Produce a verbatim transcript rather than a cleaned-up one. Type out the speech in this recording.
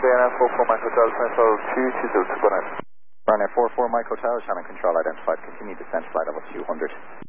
Ryanair four four Mike Hotel, Central two two zero two one nine. Ryanair four four Mike Hotel, Shannon Control identified. Continue descent flight level two hundred.